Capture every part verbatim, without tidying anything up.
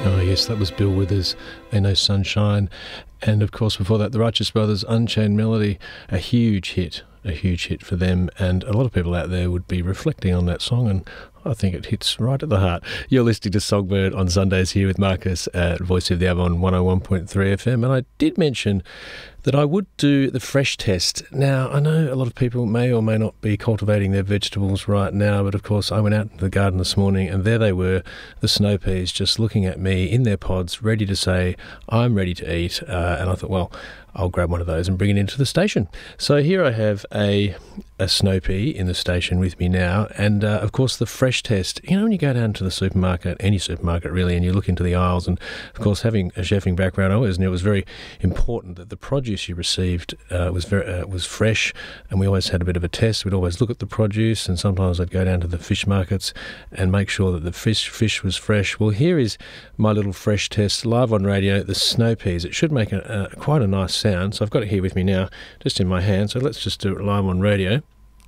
Oh yes, that was Bill Withers, Ain't No Sunshine. And of course before that, the Righteous Brothers, Unchained Melody, a huge hit, a huge hit for them. And a lot of people out there would be reflecting on that song, and I think it hits right at the heart. You're listening to Songbird on Sundays here with Marcus at Voice of the Avon one oh one point three F M. And I did mention that I would do the fresh test. Now, I know a lot of people may or may not be cultivating their vegetables right now, but of course I went out into the garden this morning and there they were, the snow peas, just looking at me in their pods, ready to say, I'm ready to eat. Uh, and I thought, well, I'll grab one of those and bring it into the station. So here I have a a snow pea in the station with me now, and uh, of course the fresh test. You know, when you go down to the supermarket, any supermarket really, and you look into the aisles, and of course having a chefing background, I always knew it was very important that the produce you received uh, was very uh, was fresh, and we always had a bit of a test. We'd always look at the produce, and sometimes I'd go down to the fish markets and make sure that the fish fish was fresh. Well, here is my little fresh test live on radio. The snow peas. It should make a, a quite a nice sound. So I've got it here with me now, just in my hand. So let's just do it live on radio.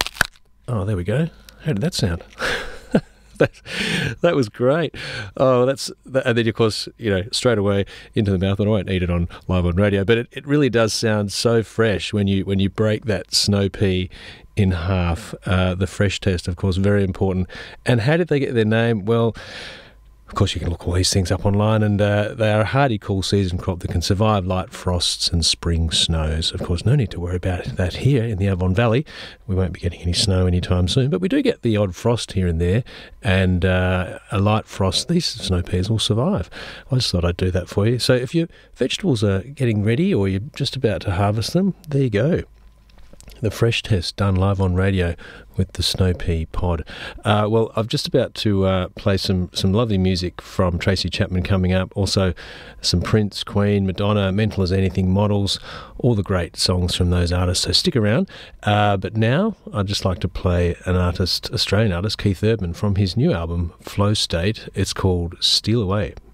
Oh, there we go. How did that sound? that, that was great. Oh, that's that, and then of course, you know, straight away into the mouth. And I won't eat it on live on radio, but it, it really does sound so fresh when you when you break that snow pea in half. Uh, the fresh test, of course, very important. And how did they get their name? Well, of course, you can look all these things up online, and uh, they are a hardy, cool season crop that can survive light frosts and spring snows. Of course, no need to worry about that here in the Avon Valley. We won't be getting any snow anytime soon, but we do get the odd frost here and there, and uh, a light frost, these snow peas will survive. I just thought I'd do that for you. So if your vegetables are getting ready or you're just about to harvest them, there you go. The fresh test done live on radio with the snow pea pod. Uh, well, I'm just about to uh, play some, some lovely music from Tracy Chapman coming up. Also some Prince, Queen, Madonna, Mental as Anything, Models, all the great songs from those artists. So stick around. Uh, but now I'd just like to play an artist, Australian artist, Keith Urban, from his new album, Flow State. It's called Steal Away.